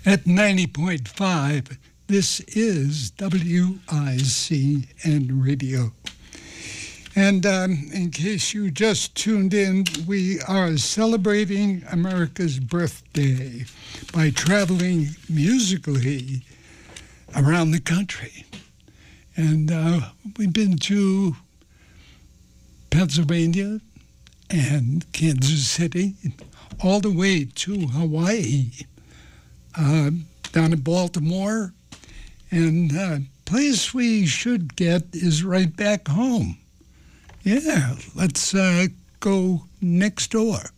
At 90.5, this is WICN Radio. And in case you just tuned in, we are celebrating America's birthday by traveling musically around the country. And we've been to Pennsylvania and Kansas City, all the way to Hawaii, down in Baltimore. And place we should get is right back home. Yeah, let's go next door.